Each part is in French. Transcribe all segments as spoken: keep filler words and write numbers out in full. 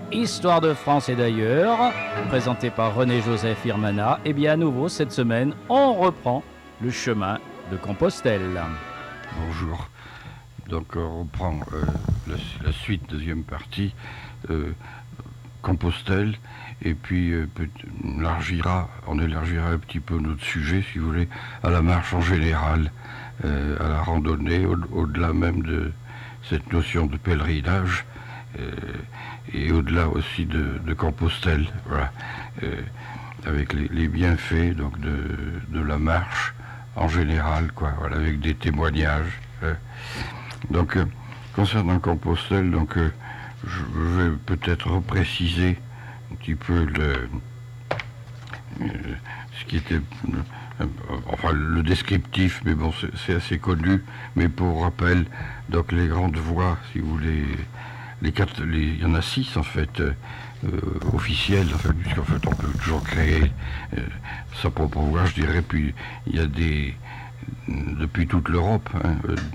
Histoire de France et d'ailleurs, présenté par René-Joseph Irmana. Et bien à nouveau, cette semaine, on reprend le chemin de Compostelle. Bonjour. Donc on reprend euh, la, la suite, deuxième partie, euh, Compostelle, et puis euh, peut, on, élargira, on élargira un petit peu notre sujet, si vous voulez, à la marche en général, euh, à la randonnée, au, au-delà même de cette notion de pèlerinage, euh, et au-delà aussi de, de Compostelle, voilà, euh, avec les, les bienfaits donc de, de la marche en général, quoi, voilà, avec des témoignages. Euh. Donc, euh, concernant Compostelle, donc, euh, je vais peut-être repréciser un petit peu le, euh, ce qui était, euh, enfin, le descriptif, mais bon, c'est, c'est assez connu. Mais pour rappel, donc les grandes voies, si vous voulez, les quatre, les, il y en a six en fait. Euh, officielles, en fait, puisqu'en fait on peut toujours créer euh, sa propre voie, je dirais. Puis il y a des, depuis toute l'Europe, hein,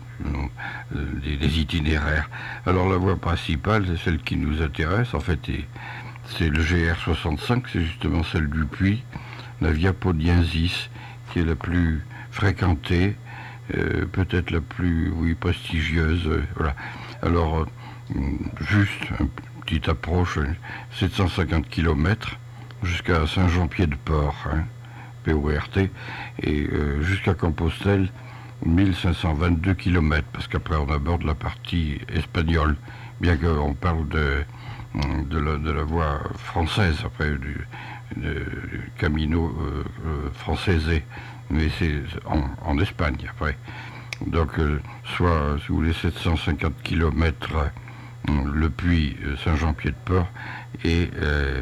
euh, des, des itinéraires. Alors la voie principale, c'est celle qui nous intéresse, en fait, et c'est le G R soixante-cinq, c'est justement celle du Puy, la Via Podiensis, qui est la plus fréquentée, euh, peut-être la plus, oui, prestigieuse. Euh, voilà. Alors, euh, juste un petite approche, sept cent cinquante kilomètres jusqu'à Saint-Jean-Pied-de-Port, hein, P O R T, et euh, jusqu'à Compostelle, mille cinq cent vingt-deux kilomètres, parce qu'après on aborde la partie espagnole, bien qu'on parle de, de, la, de la voie française, après du, du Camino euh, françaisé, mais c'est en, en Espagne après. Donc, euh, soit, si vous voulez, sept cent cinquante kilomètres le Puy Saint-Jean-Pied-de-Port et euh,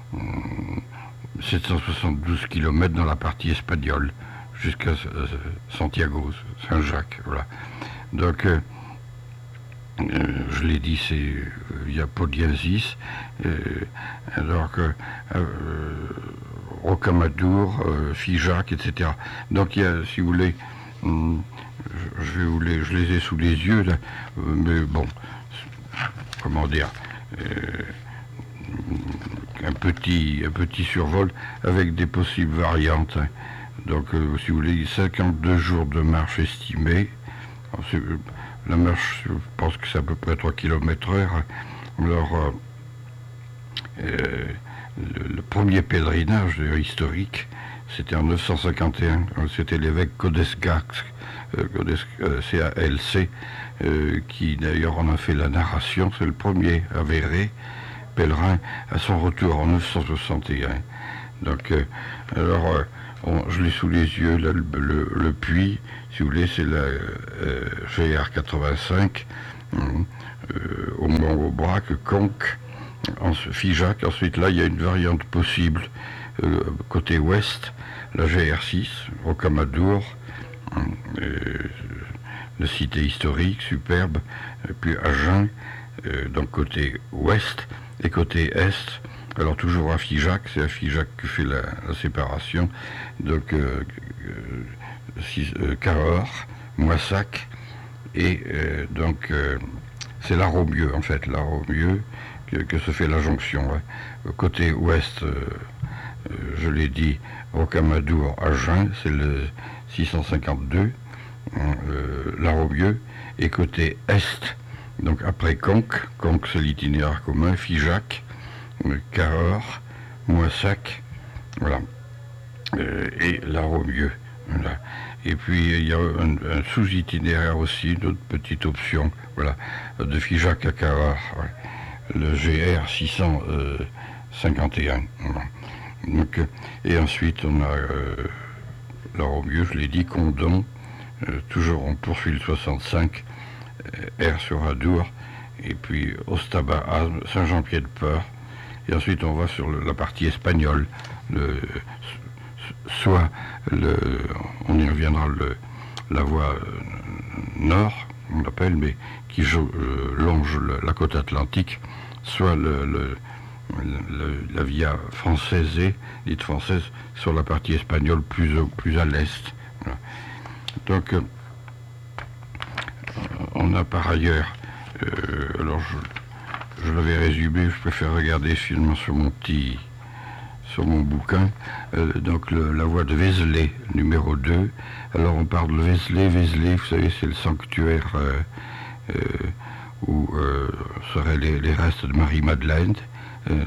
sept cent soixante-douze kilomètres dans la partie espagnole jusqu'à euh, Santiago, Saint-Jacques. Voilà. Donc, euh, euh, je l'ai dit, c'est il euh, y a Podiensis, euh, alors que euh, Rocamadour, euh, Figeac, et cetera. Donc, il y a, si vous voulez, hum, je, vous les, je les ai sous les yeux là, euh, mais bon. Comment dire, euh, un, petit, un petit survol avec des possibles variantes. Hein. Donc, euh, si vous voulez, cinquante-deux jours de marche estimés. Alors, la marche, je pense que c'est à peu près trois kilomètres heure. Alors, euh, euh, le, le premier pèlerinage euh, historique, c'était en neuf cent cinquante et un. C'était l'évêque Codescax, euh, C A L C, euh, qui d'ailleurs en a fait la narration. C'est le premier avéré pèlerin à son retour en neuf cent soixante et un. Donc, euh, alors, euh, on, je l'ai sous les yeux, là, le, le, le puits, si vous voulez, c'est la euh, G R quatre-vingt-cinq, euh, au Mont-Aubrac, Conques, en Figeac. Ensuite, là, il y a une variante possible, euh, côté ouest, la G R six, Rocamadour, euh, la cité historique, superbe, et puis Agen, euh, donc côté ouest, et côté est, alors toujours à Figeac, c'est à Figeac que fait la, la séparation, donc euh, euh, Cahors, Moissac, et euh, donc euh, c'est la Romieux, en fait, la Romieux, que, que se fait la jonction. Hein. Côté ouest, euh, euh, je l'ai dit, Rocamadour, Agen, c'est le six cent cinquante-deux, euh, la Romieux, et côté est, donc après Conques, Conques c'est l'itinéraire commun, Figeac, Cahors, Moissac, voilà, euh, et la Romieux. Voilà. Et puis il y a un, un sous-itinéraire aussi, une autre petite option, voilà, de Figeac à Cahors, voilà, le G R six cent cinquante et un. Voilà. Donc, et ensuite on a euh, la Romieux, je l'ai dit, Condom, euh, toujours on poursuit le soixante-cinq, euh, R sur Adour, et puis Ostaba, Saint-Jean-Pied-de-Port, et ensuite on va sur le, la partie espagnole, le, soit le, on y reviendra, le, la voie euh, nord, on l'appelle, mais qui euh, longe le, la côte atlantique, soit le, le, le, la via française, dite française, sur la partie espagnole plus, plus à l'est. Voilà. Donc, euh, on a par ailleurs, euh, alors je, je l'avais résumé, je préfère regarder finalement sur mon petit, sur mon bouquin. Euh, donc le, la voie de Vézelay, numéro deux. Alors on parle de Vézelay. Vézelay, vous savez, c'est le sanctuaire euh, euh, où euh, seraient les, les restes de Marie-Madeleine. Euh,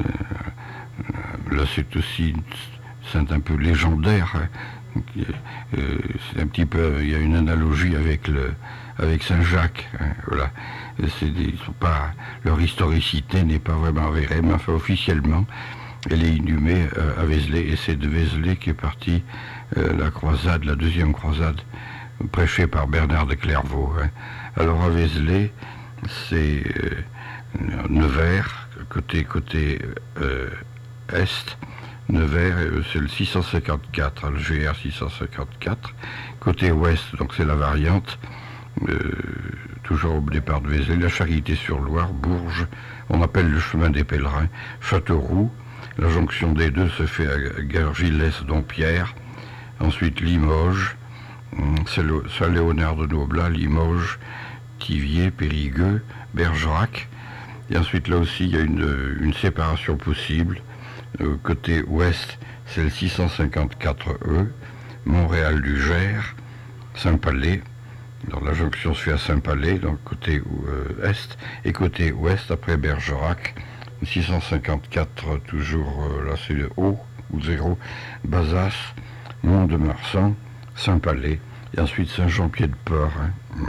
là, c'est aussi une sainte un peu légendaire. Hein. Euh, c'est un petit peu, il y a une analogie avec le, avec Saint-Jacques. Hein, voilà. C'est des, ils sont pas, leur historicité n'est pas vraiment avérée, mais enfin officiellement, elle est inhumée euh, à Vézelay, et c'est de Vézelay qui est partie euh, la croisade, la deuxième croisade, prêchée par Bernard de Clairvaux. Hein. Alors à Vézelay, c'est euh, Nevers, côté, côté euh, est. Nevers, c'est le six cent cinquante-quatre, le G R six cent cinquante-quatre. Côté ouest, donc c'est la variante, euh, toujours au départ de Vézelay, la Charité-sur-Loire, Bourges, on appelle le chemin des pèlerins, Châteauroux, la jonction des deux se fait à Gargilès-Dompierre, ensuite Limoges, Saint-Léonard de Noblat, Limoges, Thiviers, Périgueux, Bergerac, et ensuite là aussi il y a une, une séparation possible. Euh, côté ouest, c'est le six cent cinquante-quatre E, Montréal du Gers, Saint-Palais. Alors la jonction se fait à Saint-Palais, donc côté euh, est, et côté ouest, après Bergerac, six cent cinquante-quatre, toujours euh, là c'est le haut, ou zéro, Bazas, Mont-de-Marsan, Saint-Palais, et ensuite Saint-Jean-Pied-de-Port. Hein.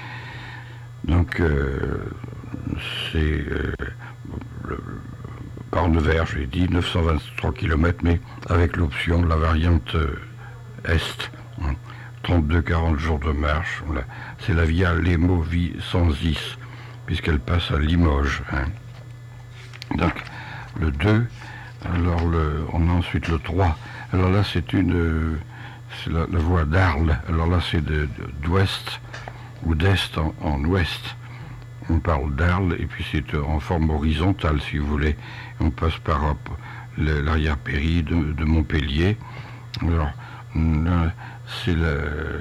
Donc euh, c'est euh, le, par Nevers, j'ai dit, neuf cent vingt-trois kilomètres, mais avec l'option de la variante euh, Est, hein, trente-deux à quarante jours de marche. Voilà. C'est la Via Lémo-Vicensis, puisqu'elle passe à Limoges. Hein. Donc, le deux, alors le, on a ensuite le trois. Alors là, c'est une, euh, c'est la, la voie d'Arles. Alors là, c'est de, de, d'ouest ou d'est en, en ouest. On parle d'Arles, et puis c'est en forme horizontale, si vous voulez. On passe par l'arrière-péri de, de Montpellier. Alors, c'est le,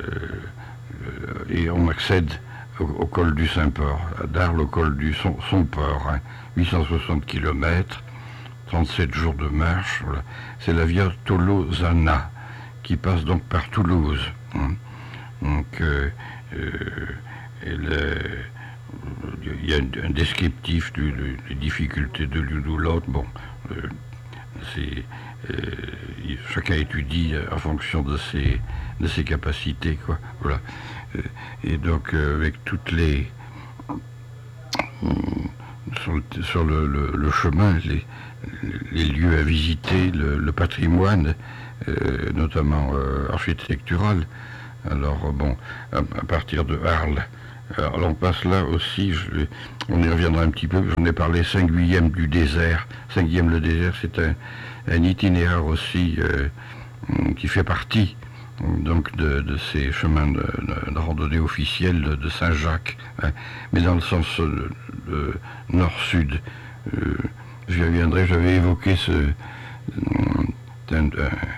et on accède au, au col du Saint-Port, d'Arles au col du Somport, hein, huit cent soixante kilomètres, trente-sept jours de marche. Voilà. C'est la Via Tolosana, qui passe donc par Toulouse. Hein. Donc, euh, euh, elle, il y a un descriptif de, de, des difficultés de l'une ou l'autre. Bon, euh, c'est, euh, chacun étudie en fonction de ses, de ses capacités, quoi. Voilà. Et donc, euh, avec toutes les... Euh, sur le, sur le, le, le chemin, les, les lieux à visiter, le, le patrimoine, euh, notamment euh, architectural. Alors, bon, à, à partir de Arles, alors on passe là aussi, je, on y reviendra un petit peu, j'en ai parlé, Saint-Guyème du désert. Saint-Guyème le désert, c'est un, un itinéraire aussi euh, qui fait partie donc de, de ces chemins de, de, de randonnée officiels de, de Saint-Jacques, hein, mais dans le sens de, de nord-sud. Euh, j'y reviendrai, j'avais évoqué ce... Un, un,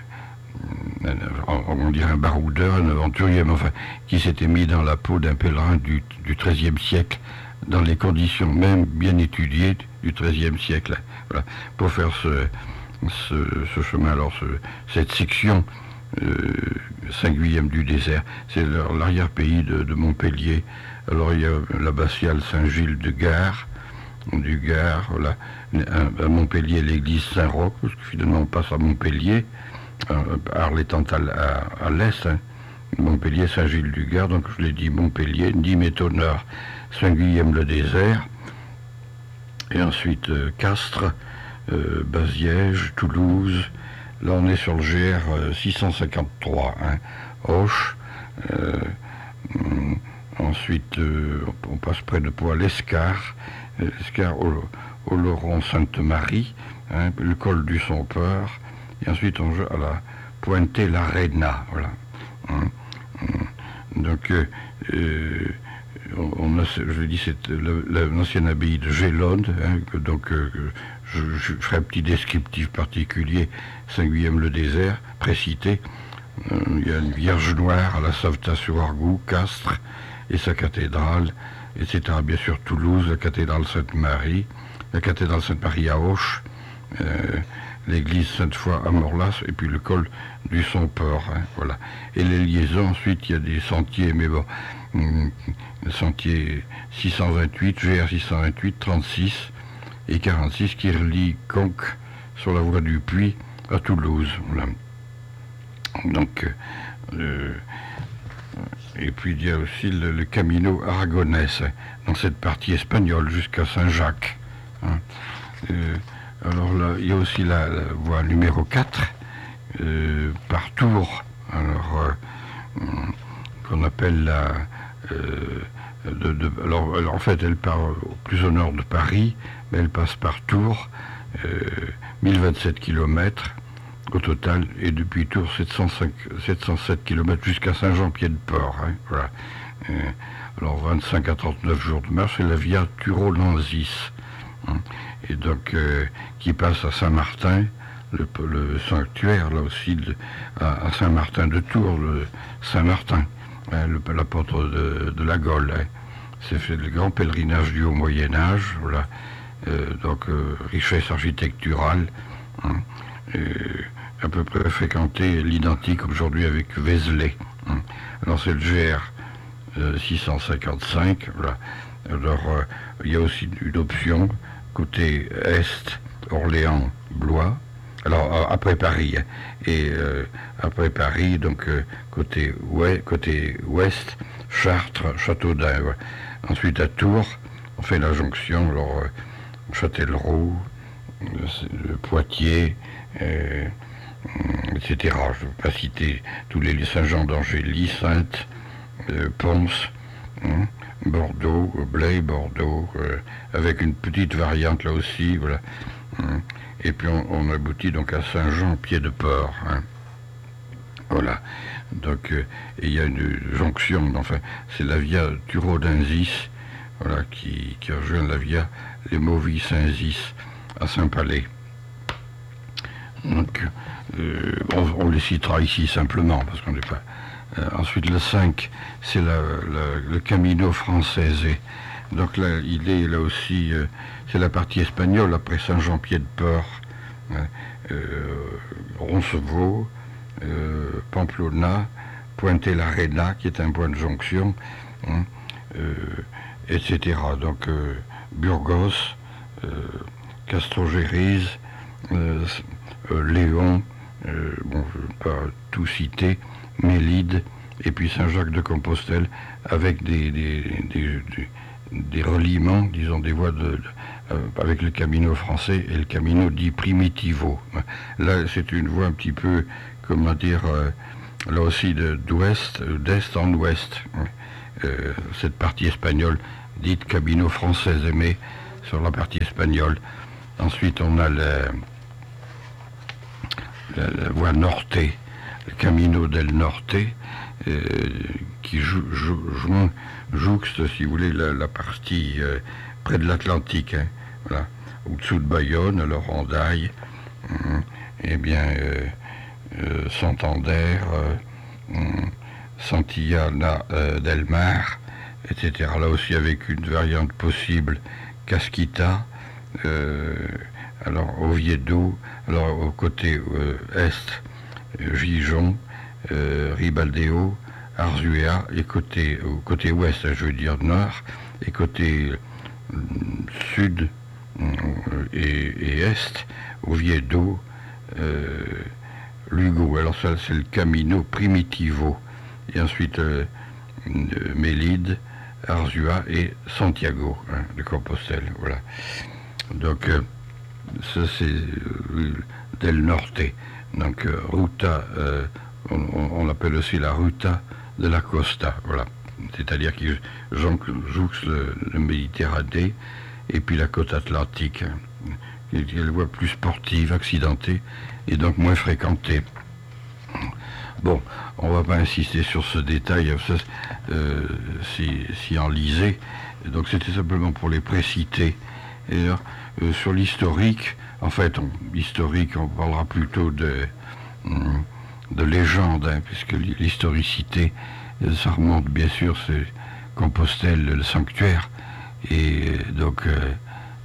on dirait un baroudeur, un aventurier, mais enfin, qui s'était mis dans la peau d'un pèlerin du, du treizième siècle, dans les conditions même bien étudiées du treizième siècle, voilà, pour faire ce, ce, ce chemin, alors ce, cette section euh, Saint-Guyème du désert, c'est l'arrière-pays de, de Montpellier. Alors il y a l'abbatiale Saint-Gilles de Gare, du Gard, voilà, à Montpellier l'église Saint-Roch, parce que finalement on passe à Montpellier, Arles étant à, à, à l'est, hein, Montpellier, Saint-Gilles-du-Gard, donc je l'ai dit Montpellier, Nîmes au nord, Saint-Guyème-le-Désert, et ensuite euh, Castres, euh, Baziège, Toulouse, là on est sur le G R euh, six cent cinquante-trois, hein, Auch, euh, hum, ensuite euh, on passe près de Poix, l'Escar, l'Escar au, au Laurent-Sainte-Marie, hein, le col du Somport, et ensuite on joue à la Pointe-la-Reina, voilà. Hein, hein. Donc, euh, euh, on a, je dis, c'est l'ancienne abbaye de Gélone, hein, que, donc euh, je, je ferai un petit descriptif particulier, Saint-Guyème-le-Désert, précité. Euh, il y a une Vierge Noire à la Sauvetat-sur-Argout, Castres, et sa cathédrale, et cetera. Bien sûr, Toulouse, la cathédrale Sainte-Marie, la cathédrale Sainte-Marie à Auch, euh, l'église Sainte-Foy à Morlas, et puis le col du Somport. Hein, voilà. Et les liaisons, ensuite, il y a des sentiers, mais bon, hum, le sentier six cent vingt-huit, G R six cent vingt-huit, trente-six et quarante-six qui relient Conques sur la voie du Puy à Toulouse. Voilà. Donc, euh, et puis il y a aussi le, le Camino Aragonés, hein, dans cette partie espagnole jusqu'à Saint-Jacques. Hein. Euh, alors là, il y a aussi la, la voie numéro quatre, euh, par Tours, alors euh, qu'on appelle la... Euh, de, de, alors, alors en fait, elle part plus au nord de Paris, mais elle passe par Tours, euh, mille vingt-sept kilomètres au total, et depuis Tours, sept cent cinq, sept cent sept kilomètres jusqu'à Saint-Jean-Pied-de-Port. Hein, voilà. Euh, alors vingt-cinq à trente-neuf jours de marche, c'est la Via Turo-Lansis, hein, et donc euh, qui passe à Saint-Martin, le, le sanctuaire là aussi de, à, à Saint-Martin de Tours, le Saint-Martin, hein, l'apôtre de, de la Gaule. Hein. C'est fait le grand pèlerinage du Haut Moyen-Âge, voilà. Euh, donc euh, richesse architecturale, hein, euh, à peu près fréquenté, l'identique aujourd'hui avec Vézelay. Hein. Alors c'est le G R euh, six cent cinquante-cinq, voilà. Alors euh, il y a aussi une option côté est, Orléans, Blois. Alors après Paris, hein, et euh, après Paris, donc euh, côté, ouest, côté ouest, Chartres, Châteaudun. Voilà. Ensuite à Tours, on fait la jonction, alors euh, Châtellerault, euh, Poitiers, euh, et cetera. Je ne vais pas citer tous les Saint-Jean d'Angély, Saintes, euh, Pons, hein, Bordeaux, Blaye, Bordeaux, euh, avec une petite variante là aussi, voilà. Hein. Et puis on, on aboutit donc à Saint-Jean-Pied-de-Port. Hein. Voilà. Donc euh, il y a une jonction, enfin c'est la Via Turo-Lansis, voilà, qui, qui rejoint la Via Lemovis-Saint-Zis à Saint-Palais. Donc euh, on, on les citera ici simplement parce qu'on n'est pas. Euh, ensuite le cinq, c'est la, la, le Camino Francese. Donc là, il est là aussi, euh, c'est la partie espagnole après Saint-Jean-Pied-de-Port, hein, euh, Roncevaux, euh, Pamplona, Puente-la-Reina, qui est un point de jonction, hein, euh, et cetera. Donc euh, Burgos, euh, Castrojeriz, euh, euh, Léon, euh, bon, je ne vais pas tout citer, Mélide, et puis Saint-Jacques-de-Compostelle, avec des, des, des, des des reliements, disons des voies de, de euh, avec le Camino français et le Camino dit Primitivo. Là, c'est une voie un petit peu, comment dire, euh, là aussi de, d'ouest, d'est en ouest. Euh, cette partie espagnole dite Camino français, mais sur la partie espagnole. Ensuite, on a la, la, la voie Norte, le Camino del Norte, euh, qui jou, jou, jou, jouxte, si vous voulez, la, la partie euh, près de l'Atlantique, hein, voilà, au-dessous de Bayonne, alors Hendaye, hum, eh bien, euh, euh, Santander, euh, hum, Santillana euh, del Mar, et cetera. Là aussi avec une variante possible, Casquita, euh, alors Oviedo, alors au côté euh, est, Gijon, euh, Ribaldeo, Arzua, et côté, au côté ouest, je veux dire nord, et côté euh, sud euh, et, et est, Oviedo, euh, Lugo. Alors ça, c'est le Camino Primitivo. Et ensuite, euh, Mélide, Arzua et Santiago, hein, de Compostelle. Voilà. Donc, euh, ça, c'est euh, Del Norte. Donc, euh, Ruta, euh, on, on l'appelle aussi la Ruta de la Costa, voilà. C'est-à-dire qu'il jouxte le, le Méditerranée et puis la côte atlantique, hein, qui est une voie plus sportive, accidentée et donc moins fréquentée. Bon, on ne va pas insister sur ce détail, ça, euh, si, si en lisez. Donc c'était simplement pour les préciter. Et alors, euh, sur l'historique, en fait, on, historique, on parlera plutôt de, de légende, hein, puisque l'historicité, ça remonte bien sûr, c'est Compostelle, le sanctuaire, et donc euh,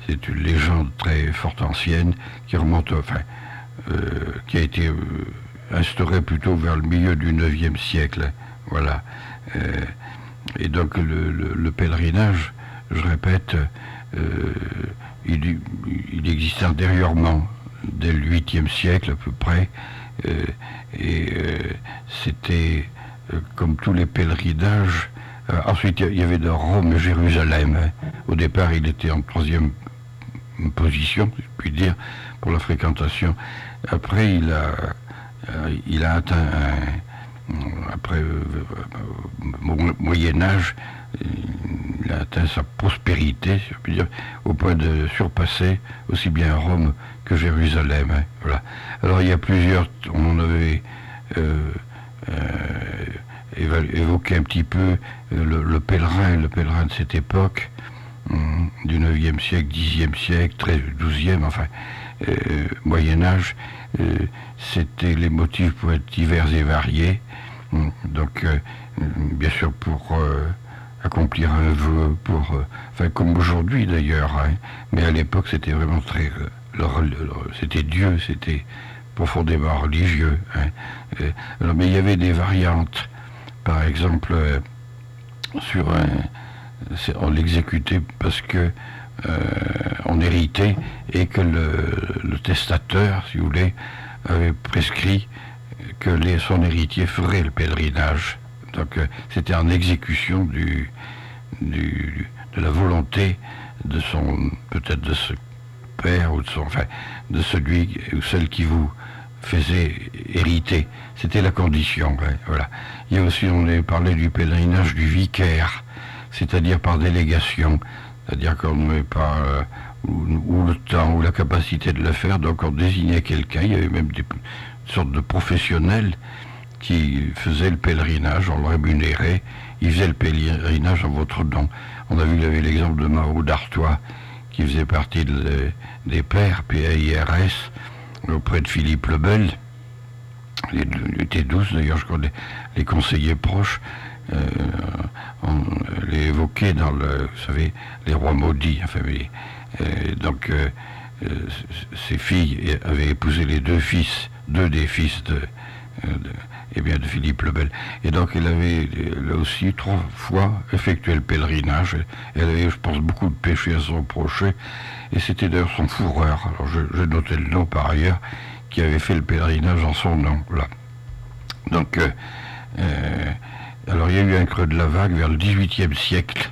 c'est une légende très forte ancienne qui remonte, enfin, euh, qui a été euh, instaurée plutôt vers le milieu du neuvième siècle. Voilà. Euh, et donc le, le, le pèlerinage, je répète, euh, il, il existait antérieurement, dès le huitième siècle à peu près, euh, et euh, c'était euh, comme tous les pèlerinages. Euh, ensuite, il y avait de Rome et Jérusalem. Hein. Au départ, il était en troisième position, si je puis dire, pour la fréquentation. Après, il a, euh, il a atteint un, après euh, euh, Moyen Âge, il a atteint sa prospérité, si je puis dire, au point de surpasser aussi bien Rome que Jérusalem. Hein. Voilà. Alors, il y a plusieurs, on en avait euh, euh, évoqué un petit peu le, le pèlerin, le pèlerin de cette époque, hum, du neuvième siècle, dixième siècle, treizième, douzième, enfin, euh, Moyen-Âge, euh, c'était, les motifs pouvaient être divers et variés. Hum, donc, euh, bien sûr, pour euh, accomplir un vœu, pour, euh, enfin, comme aujourd'hui d'ailleurs, hein, mais à l'époque, c'était vraiment très, euh, le, le, c'était Dieu, c'était profondément religieux. Hein. Euh, alors, mais il y avait des variantes. Par exemple, euh, sur un, on l'exécutait parce que euh, on héritait et que le, le testateur, si vous voulez, avait prescrit que les, son héritier ferait le pèlerinage. Donc euh, c'était en exécution du, du, de la volonté de son, peut-être de ce père ou de son, enfin, de celui ou celle qui vous faisait hériter. C'était la condition. Hein, voilà. Il y a aussi, on a parlé du pèlerinage du vicaire, c'est-à-dire par délégation, c'est-à-dire qu'on n'avait pas euh, ou, ou le temps ou la capacité de le faire, donc on désignait quelqu'un. Il y avait même des sortes de professionnels qui faisaient le pèlerinage, on le rémunérait, ils faisaient le pèlerinage en votre nom. On a vu, il y avait l'exemple de Mao d'Artois, qui faisait partie de, des pairs, P A I R S, auprès de Philippe le Bel. Il était douze d'ailleurs, je crois, les, les conseillers proches, euh, on les évoquait dans le, vous savez, les rois maudits. Enfin, mais, euh, donc, euh, euh, ses filles avaient épousé les deux fils, deux des fils de, euh, de, eh bien, de Philippe le Bel. Et donc, elle avait, là aussi, trois fois effectué le pèlerinage. Elle avait, je pense, beaucoup de péchés à se reprocher. Et c'était d'ailleurs son fourreur, alors je, je notais le nom par ailleurs, qui avait fait le pèlerinage en son nom. Là. Donc, euh, euh, alors il y a eu un creux de la vague vers le dix-huitième siècle,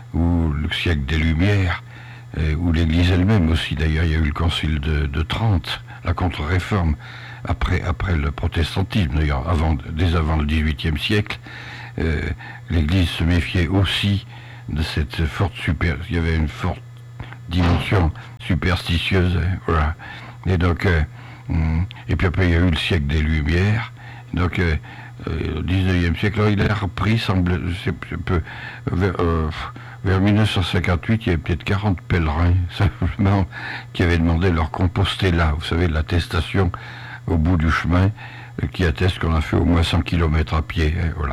ou le siècle des Lumières, euh, où l'Église elle-même aussi, d'ailleurs, il y a eu le concile de, de Trente, la contre-réforme, après, après le protestantisme, d'ailleurs, avant, dès avant le dix-huitième siècle, euh, l'Église se méfiait aussi de cette forte super... Il y avait une forte dimension superstitieuse, hein, voilà. Et donc, euh, et puis après, il y a eu le siècle des Lumières. Donc, euh, euh, au dix-neuvième siècle, alors, il a repris, semble, c'est peu, vers, euh, vers mille neuf cent cinquante-huit, il y avait peut-être quarante pèlerins, simplement, qui avaient demandé leur compostella, vous savez, l'attestation au bout du chemin, euh, qui atteste qu'on a fait au moins cent kilomètres à pied, hein, voilà.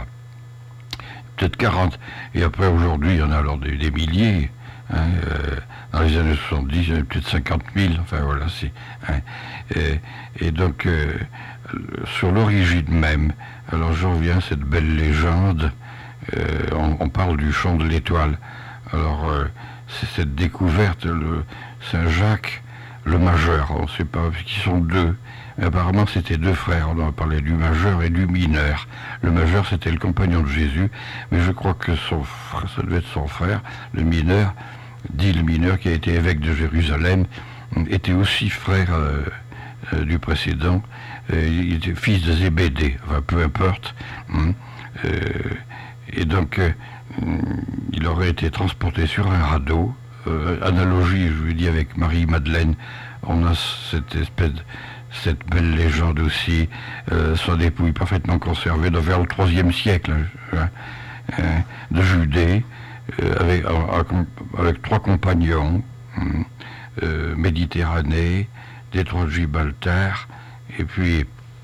Peut-être quarante. Et après, aujourd'hui, il y en a alors des, des milliers. Hein, euh, dans les années soixante-dix, il y en avait peut-être cinquante mille, enfin voilà, c'est... Hein, et, et donc, euh, sur l'origine même, alors je reviens à cette belle légende, euh, on, on parle du chant de l'étoile. Alors, euh, c'est cette découverte, le Saint-Jacques, le majeur, on ne sait pas, parce qu'ils sont deux. Mais apparemment, c'était deux frères, on en parlait du majeur et du mineur. Le majeur, c'était le compagnon de Jésus, mais je crois que son frère, ça devait être son frère, le mineur, dit le mineur, qui a été évêque de Jérusalem, était aussi frère euh, euh, du précédent, euh, il était fils de Zébédée, enfin peu importe, hein, euh, et donc euh, il aurait été transporté sur un radeau, euh, analogie, je vous dis, avec Marie-Madeleine, on a cette espèce de, cette belle légende aussi, euh, son dépouille parfaitement conservée, donc vers le troisième siècle, hein, hein, de Judée, euh, avec, avec trois compagnons, hein, euh, Méditerranée, détroit de Gibraltar, et puis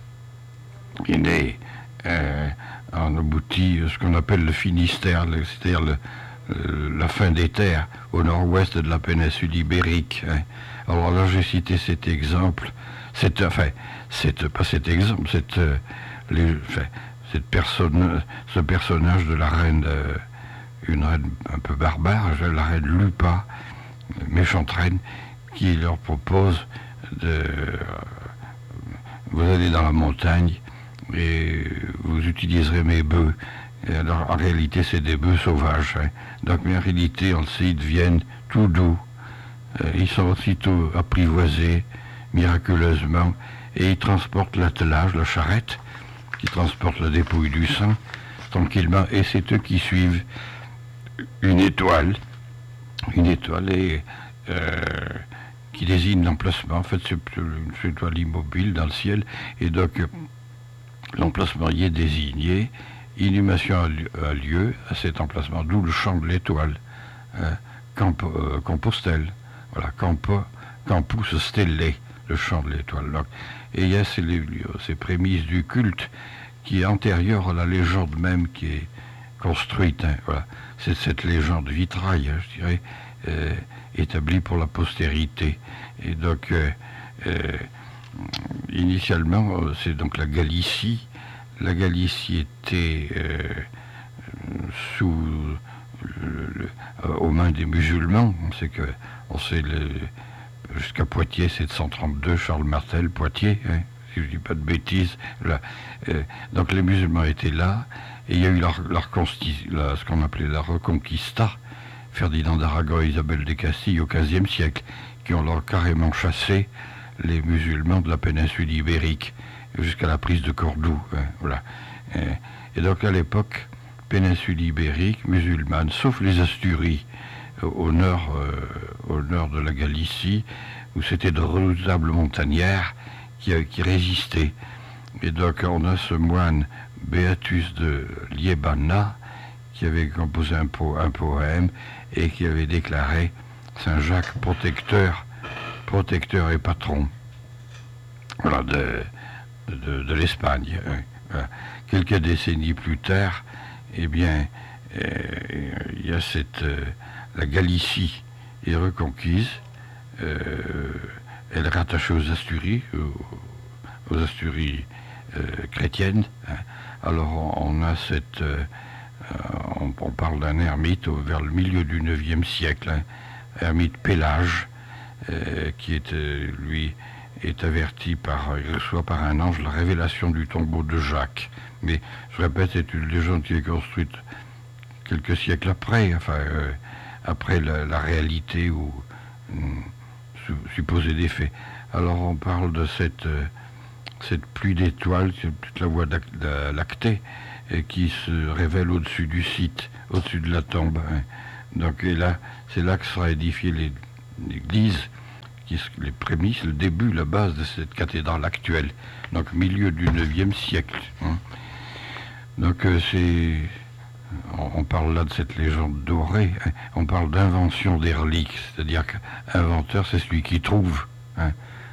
il est euh, en abouti ce qu'on appelle le Finistère, c'est-à-dire le, euh, la fin des terres au nord-ouest de la péninsule ibérique. Hein. Alors là, j'ai cité cet exemple, cette, enfin, cette, pas cet exemple, cette, euh, les, enfin, cette personne, ce personnage de la reine, euh, une reine un peu barbare, la reine Lupa, méchante reine, qui leur propose de... Euh, vous allez dans la montagne et vous utiliserez mes bœufs. Et alors, en réalité, c'est des bœufs sauvages. Hein. Donc, mais en réalité, on le sait, ils deviennent tout doux. Euh, ils sont aussitôt apprivoisés, miraculeusement, et ils transportent l'attelage, la charrette, qui transporte la dépouille du sang, tranquillement, et c'est eux qui suivent une étoile, une étoile et, euh, qui désigne l'emplacement. En fait, c'est une étoile immobile dans le ciel, et donc l'emplacement y est désigné. Inhumation a lieu à cet emplacement, d'où le chant de l'étoile, hein, Camp, euh, Compostelle, voilà, Campo, Campus Stellae, le chant de l'étoile. Donc, et il y a ces, ces prémices du culte qui est antérieure à la légende même qui est construite. Hein, voilà. C'est cette légende vitraille, hein, je dirais, euh, établie pour la postérité. Et donc, euh, euh, initialement, c'est donc la Galicie. La Galicie était euh, sous le, le, euh, aux mains des musulmans. On sait que, on sait le, jusqu'à Poitiers, c'est de cent trente-deux, Charles Martel, Poitiers, hein, si je ne dis pas de bêtises. Là. Euh, donc les musulmans étaient là, et il y a eu la, la, la, ce qu'on appelait la Reconquista, Ferdinand d'Aragon et Isabelle de Castille au quinzième siècle, qui ont leur carrément chassé les musulmans de la péninsule ibérique jusqu'à la prise de Cordoue. Hein, voilà. Et, et donc à l'époque, péninsule ibérique, musulmane, sauf les Asturies, au nord, euh, au nord de la Galicie, où c'était de redoutables montagnards qui, qui résistaient. Et donc on a ce moine Beatus de Liébana qui avait composé un, po, un poème et qui avait déclaré Saint Jacques protecteur, protecteur et patron, voilà, de, de, de l'Espagne. Voilà. Quelques décennies plus tard, eh bien, euh, il y a cette... Euh, la Galicie est reconquise, euh, elle est rattachée aux Asturies, aux, aux Asturies euh, chrétiennes. Hein. Alors on, on a cette... Euh, on, on parle d'un ermite au, vers le milieu du neuvième siècle, hein, ermite Pélage, euh, qui est, euh, lui, est averti par, il reçoit par un ange la révélation du tombeau de Jacques. Mais, je répète, c'est une légende qui est construite quelques siècles après, enfin... Euh, après la, la réalité ou hum, supposée des faits. Alors on parle de cette, euh, cette pluie d'étoiles, toute la voie lactée, et qui se révèle au-dessus du site, au-dessus de la tombe. Hein. Donc et là, c'est là que sera édifiée l'église, qui, les prémices, le début, la base de cette cathédrale actuelle. Donc milieu du neuvième siècle. Hein. Donc euh, c'est... On parle là de cette légende dorée, hein. On parle d'invention des reliques, c'est-à-dire qu'inventeur, c'est celui qui trouve. Hein.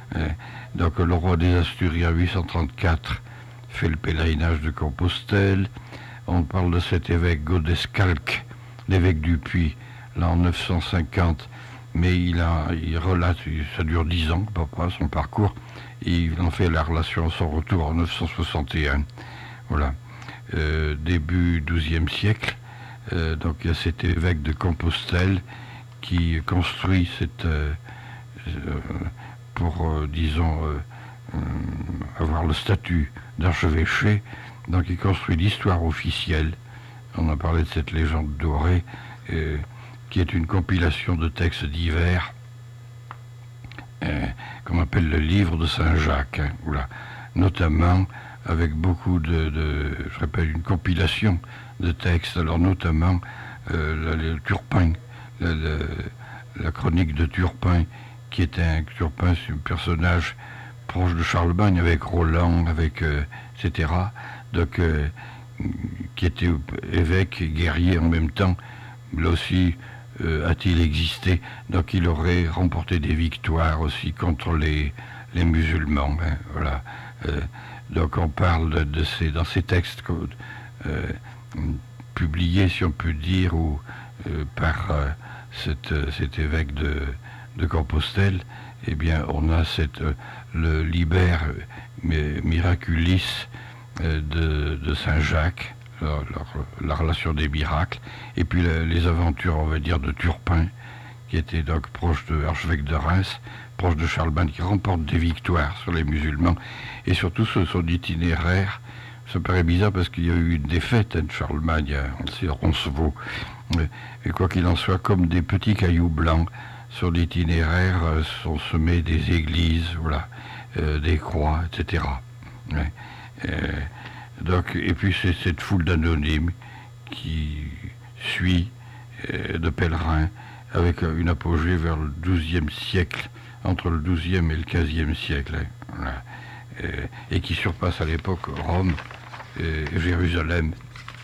Donc le roi des Asturies, en huit cent trente-quatre, fait le pèlerinage de Compostelle. On parle de cet évêque Godescalc, l'évêque du Puy, là en neuf cent cinquante, mais il, a, il relate, ça dure dix ans, papa, son parcours, et il en fait la relation à son retour en neuf cent soixante et un. Voilà. Euh, début douzième siècle, euh, donc il y a cet évêque de Compostelle qui construit cette, euh, euh, pour, euh, disons, euh, euh, avoir le statut d'archevêché, donc il construit l'histoire officielle. On a parlé de cette légende dorée, euh, qui est une compilation de textes divers, euh, qu'on appelle le livre de Saint-Jacques, hein, voilà. Notamment avec beaucoup de, de, je répète, une compilation de textes, alors notamment euh, le, le Turpin, le, le, la chronique de Turpin, qui était un Turpin, c'est un personnage proche de Charlemagne, avec Roland, avec euh, et cetera. Donc, euh, qui était évêque et guerrier en même temps, là aussi euh, a-t-il existé. Donc, il aurait remporté des victoires aussi contre les, les musulmans. Hein, voilà. Euh, Donc on parle de, de ces, dans ces textes euh, publiés, si on peut dire, ou euh, par euh, cet, euh, cet évêque de, de Compostelle, eh bien, on a cette, euh, le Liber Miraculis euh, de, de Saint Jacques, la, la, la relation des miracles, et puis la, les aventures, on va dire, de Turpin, qui était donc proche de l'archevêque de Reims, proche de Charlemagne, qui remporte des victoires sur les musulmans, et surtout sur son itinéraire. Ça paraît bizarre parce qu'il y a eu une défaite hein, de Charlemagne, c'est Roncevaux. Et quoi qu'il en soit, comme des petits cailloux blancs sur l'itinéraire euh, sont semés des églises, voilà, euh, des croix, et cetera. Ouais. Euh, donc, et puis c'est cette foule d'anonymes qui suit euh, de pèlerins avec une apogée vers le douzième siècle, entre le douzième et le quinzième siècle, hein, voilà, euh, et qui surpasse à l'époque Rome et Jérusalem.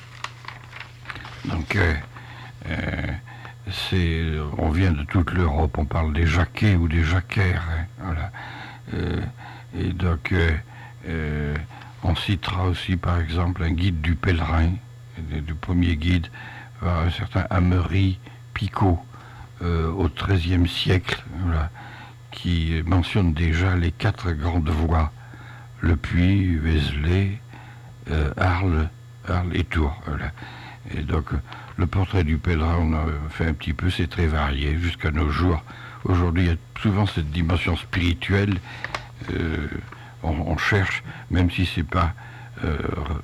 Donc, euh, euh, c'est, on vient de toute l'Europe, on parle des Jacquets ou des Jacquaires, hein, voilà. Euh, et donc, euh, euh, on citera aussi, par exemple, un guide du pèlerin, du premier guide, un certain Amaury Picot, euh, au treizième siècle, voilà, qui mentionne déjà les quatre grandes voies, Le Puy, Vézelay, euh, Arles, Arles et Tours. Voilà. Et donc, le portrait du pèlerin, on a fait un petit peu, c'est très varié jusqu'à nos jours. Aujourd'hui, il y a souvent cette dimension spirituelle. Euh, on, on cherche, même si c'est pas euh,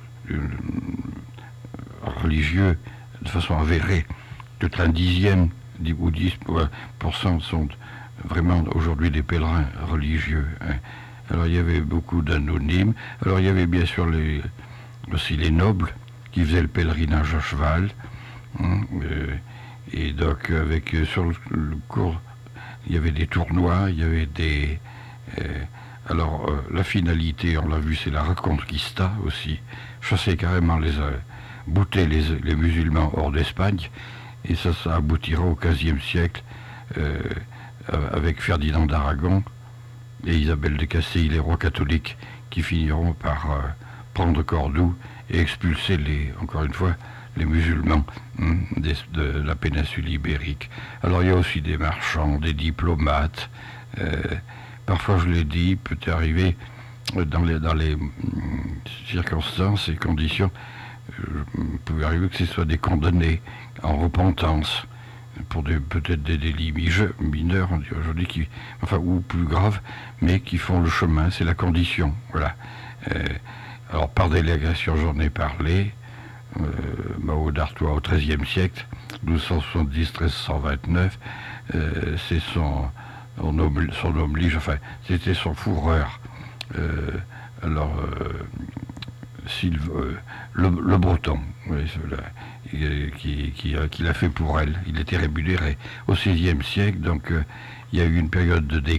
religieux de façon avérée, peut-être un dixième ou dix pour cent sont vraiment aujourd'hui des pèlerins religieux. Hein. Alors il y avait beaucoup d'anonymes. Alors il y avait bien sûr les, aussi les nobles qui faisaient le pèlerinage à cheval. Hein, euh, et donc avec sur le, le cours, il y avait des tournois, il y avait des... Euh, alors euh, la finalité, on l'a vu, c'est la Reconquista aussi. Chasser carrément les... Euh, bouter les, les musulmans hors d'Espagne. Et ça, ça aboutira au quinzième siècle euh, avec Ferdinand d'Aragon et Isabelle de Castille, les rois catholiques, qui finiront par euh, prendre Cordoue et expulser, les, encore une fois, les musulmans hein, des, de la péninsule ibérique. Alors il y a aussi des marchands, des diplomates. Euh, parfois, je l'ai dit, peut arriver dans les, dans les circonstances et conditions, il peut arriver que ce soit des condamnés en repentance pour des, peut-être des délits mineurs, on dit aujourd'hui, qui, enfin, ou plus graves, mais qui font le chemin, c'est la condition. Voilà. Euh, alors, par délégation, j'en ai parlé, euh, Mao d'Artois au treizième siècle, douze cent soixante-dix à treize cent vingt-neuf, euh, c'est son, son, oblige, son oblige, enfin, c'était son fourreur. Euh, alors, euh, Sylve, euh, le, le Breton, oui, qui, qui, qui, qui l'a fait pour elle. Il était rémunéré au seizième siècle, donc euh, il y a eu une période de déclin.